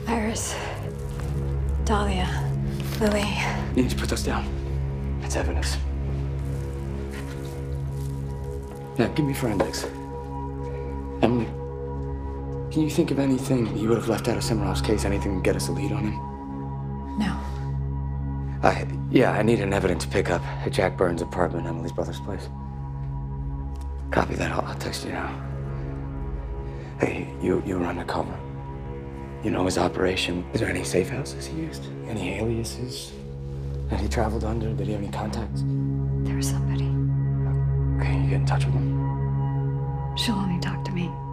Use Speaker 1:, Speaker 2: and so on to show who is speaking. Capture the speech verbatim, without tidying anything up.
Speaker 1: Iris, Dahlia, Lily.
Speaker 2: You need to put those down. That's evidence. Now, give me forensics. Emily, can you think of anything you would have left out of Semirov's case? Anything to get us a lead on him?
Speaker 1: No.
Speaker 2: I, yeah, I need an evidence pickup at Jack Burns' apartment, Emily's brother's place. Copy that. I'll, I'll text you now. Hey, you, you were undercover. You know his operation. Is there any safe houses he used? Any aliases that he traveled under? Did he have any contacts?
Speaker 1: There was somebody.
Speaker 2: Okay, you get in touch with him?
Speaker 1: She'll only talk to me.